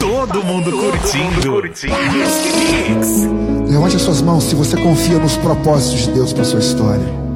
Todo mundo curtindo. Levante as suas mãos se você confia nos propósitos de Deus para sua história.